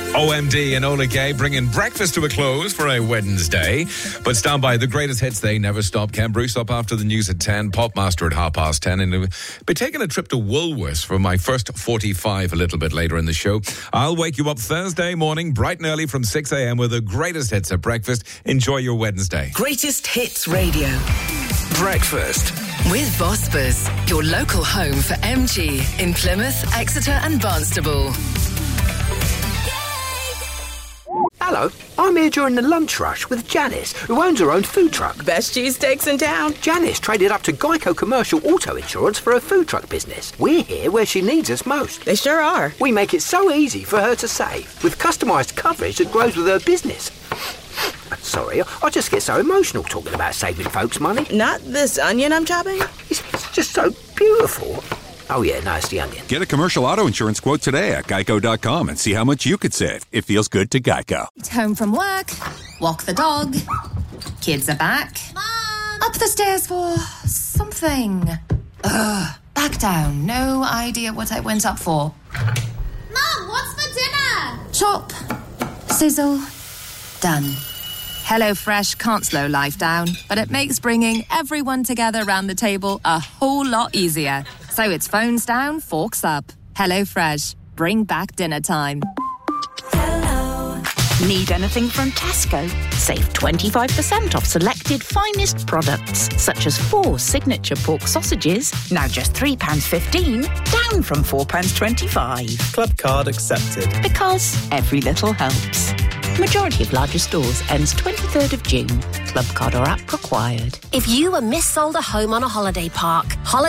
OMD and Ola Gay bringing breakfast to a close for a Wednesday. But stand by, the greatest hits, they never stop. Ken Bruce up after the news at 10, Popmaster at 10:30. And I'll be taking a trip to Woolworths for my first 45 a little bit later in the show. I'll wake you up Thursday morning, bright and early from 6 a.m. with the greatest hits at breakfast. Enjoy your Wednesday. Greatest Hits Radio. Breakfast. With Vosper's, your local home for MG in Plymouth, Exeter and Barnstable. Hello, I'm here during the lunch rush with Janice, who owns her own food truck. Best cheesesteaks in town. Janice traded up to Geico Commercial Auto Insurance for her food truck business. We're here where she needs us most. They sure are. We make it so easy for her to save, with customised coverage that grows with her business. Sorry, I just get so emotional talking about saving folks money. Not this onion I'm chopping? It's just so beautiful. Oh yeah, no, it's the onion. Get a commercial auto insurance quote today at geico.com and see how much you could save. It feels good to Geico. Home from work, walk the dog, kids are back. Mom! Up the stairs for something. Back down. No idea what I went up for. Mom, what's for dinner? Chop, sizzle, done. HelloFresh can't slow life down, but it makes bringing everyone together around the table a whole lot easier. So it's phones down, forks up. HelloFresh. Bring back dinner time. Hello. Need anything from Tesco? Save 25% off selected finest products, such as 4 signature pork sausages, now just £3.15, down from £4.25. Club card accepted. Because every little helps. Majority of larger stores ends 23rd of June. Club card or app required. If you were missold a home on a holiday park,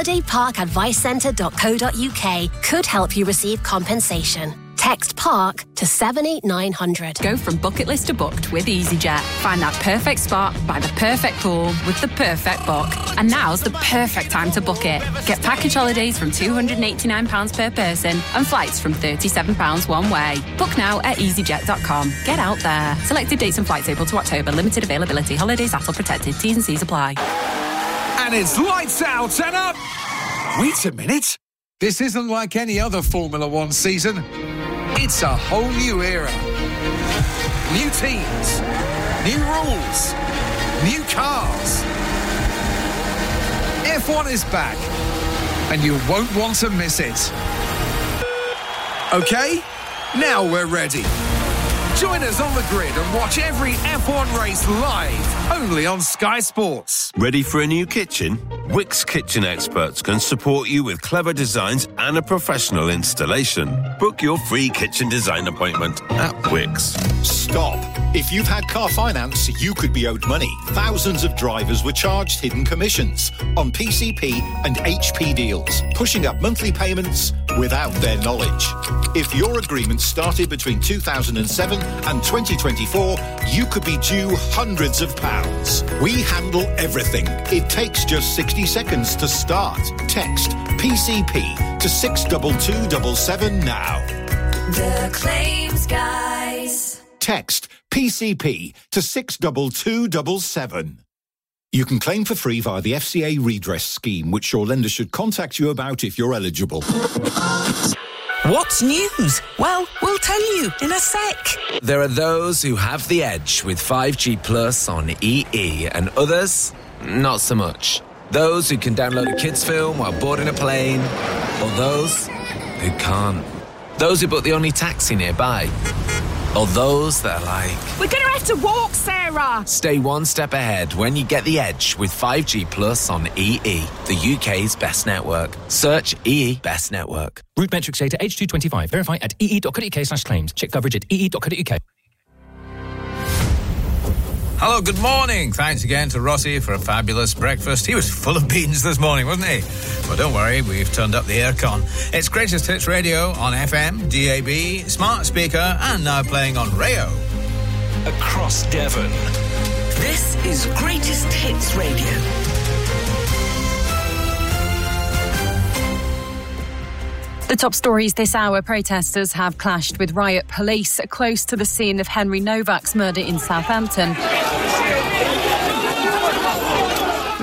holidayparkadvicecentre.co.uk could help you receive compensation. Text PARK to 78900. Go from bucket list to booked with EasyJet. Find that perfect spot by the perfect pool with the perfect book. And now's the perfect time to book it. Get package holidays from £289 per person and flights from £37 one way. Book now at easyjet.com. Get out there. Selected dates and flights April to October. Limited availability. Holidays ATOL protected. T's and C's apply. And it's lights out and up. Wait a minute. This isn't like any other Formula One season. It's a whole new era. New teams, new rules, new cars. F1 is back, and you won't want to miss it. Okay, now we're ready. Join us on the grid and watch every F1 race live, only on Sky Sports. Ready for a new kitchen? Wickes Kitchen Experts can support you with clever designs and a professional installation. Book your free kitchen design appointment at Wickes. Stop. If you've had car finance, you could be owed money. Thousands of drivers were charged hidden commissions on PCP and HP deals, pushing up monthly payments without their knowledge. If your agreement started between 2007 and 2024, you could be due hundreds of pounds. We handle everything. It takes just 60 seconds to start. Text PCP to 62277 now. The Claims Guys. Text PCP to 62277. You can claim for free via the FCA redress scheme, which your lender should contact you about if you're eligible. What's news? Well, we'll tell you in a sec. There are those who have the edge with 5G Plus on EE and others, not so much. Those who can download a kids' film while boarding a plane, or those who can't. Those who book the only taxi nearby, or those that are like, we're going to have to walk, Sarah. Stay one step ahead when you get the edge with 5G Plus on EE, the UK's best network. Search EE Best Network. Route metrics data H225. Verify at ee.co.uk/claims. Check coverage at ee.co.uk. Hello, good morning. Thanks again to Rossi for a fabulous breakfast. He was full of beans this morning, wasn't he? Well, don't worry, we've turned up the aircon. It's Greatest Hits Radio on FM, DAB, smart speaker, and now playing on Rayo. Across Devon. This is Greatest Hits Radio. The top stories this hour: protesters have clashed with riot police close to the scene of Henry Novak's murder in Southampton. With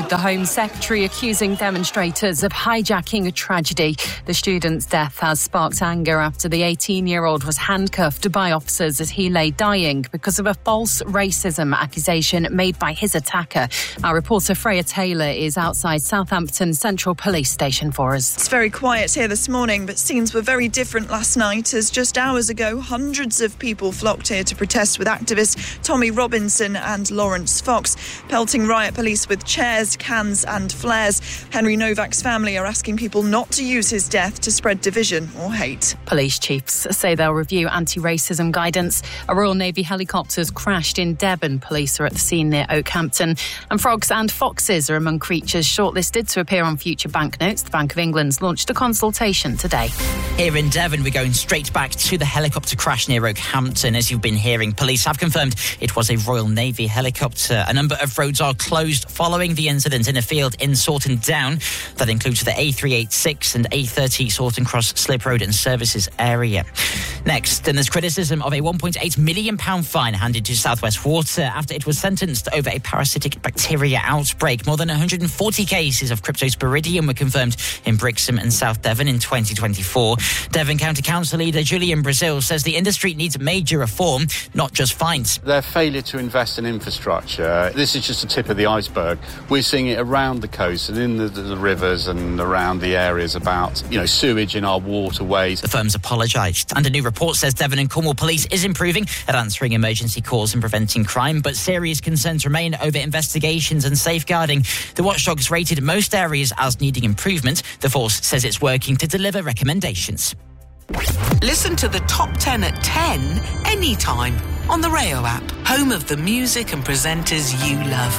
with the Home Secretary accusing demonstrators of hijacking a tragedy. The student's death has sparked anger after the 18-year-old was handcuffed by officers as he lay dying because of a false racism accusation made by his attacker. Our reporter Freya Taylor is outside Southampton Central Police Station for us. It's very quiet here this morning, but scenes were very different last night as just hours ago hundreds of people flocked here to protest with activists Tommy Robinson and Lawrence Fox, pelting riot police with chairs, cans and flares. Henry Novak's family are asking people not to use his death to spread division or hate. Police chiefs say they'll review anti-racism guidance. A Royal Navy helicopter's crashed in Devon. Police are at the scene near Oakhampton. And frogs and foxes are among creatures shortlisted to appear on future banknotes. The Bank of England's launched a consultation today. Here in Devon, we're going straight back to the helicopter crash near Oakhampton. As you've been hearing, police have confirmed it was a Royal Navy helicopter. A number of roads are closed following the incident in a field in Sawton Down. That includes the A386 and A30 Sawton Cross Slip Road and Services area. Next, and there's criticism of a £1.8 million fine handed to South West Water after it was sentenced over a parasitic bacteria outbreak. More than 140 cases of Cryptosporidium were confirmed in Brixham and South Devon in 2024. Devon County Council leader Julian Brazil says the industry needs major reform, not just fines. Their failure to invest in infrastructure, this is just the tip of the iceberg. We're seeing it around the coast and in the rivers and around the areas about, sewage in our waterways. The firms apologised, and a new report says Devon and Cornwall Police is improving at answering emergency calls and preventing crime, but serious concerns remain over investigations and safeguarding. The watchdogs rated most areas as needing improvement. The force says it's working to deliver recommendations. Listen to the top 10 at 10 anytime on the Rayo app, home of the music and presenters you love.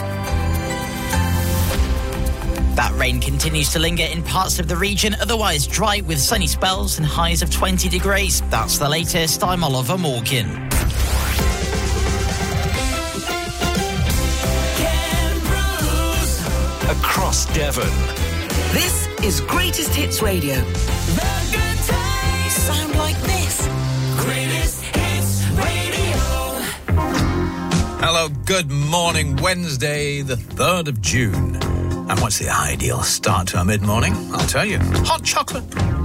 That rain continues to linger in parts of the region, otherwise dry with sunny spells and highs of 20 degrees. That's the latest. I'm Oliver Morgan. Across Devon. This is Greatest Hits Radio. The good times sound like this. Greatest Hits Radio. Hello, good morning. Wednesday, the 3rd of June. And what's the ideal start to a mid-morning? I'll tell you. Hot chocolate.